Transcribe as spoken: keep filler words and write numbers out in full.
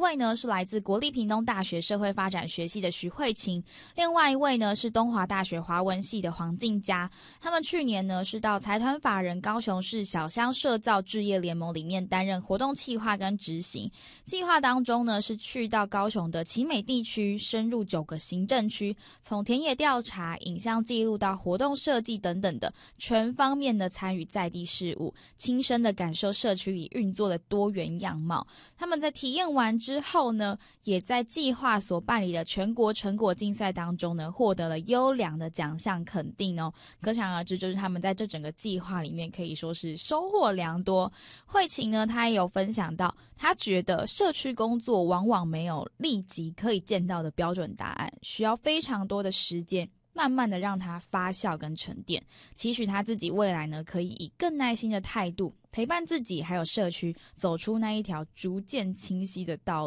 位呢是来自国立屏东大学社会发展学系的徐慧琴，另外一位呢是东华大学华文系的黄静佳。他们去年呢是到财团法人高雄市小乡社造置业联盟里面担任活动企划跟执行。计划当中呢是去到高雄的奇美地区，深入九个行政区，从田野调查、影像记录到活动设计等等的全方面的参与在地事务，亲身的感受社区里运作的多元样貌。他们在体验完之后呢，也在计划所办理的全国成果竞赛当中呢，获得了优良的奖项肯定哦。可想而知，就是他们在这整个计划里面可以说是收获良多。慧琴呢，她也有分享到，她觉得社区工作往往没有立即可以见到的标准答案，需要非常多的时间，慢慢的让它发酵跟沉淀。期许他自己未来呢，可以以更耐心的态度陪伴自己还有社区走出那一条逐渐清晰的道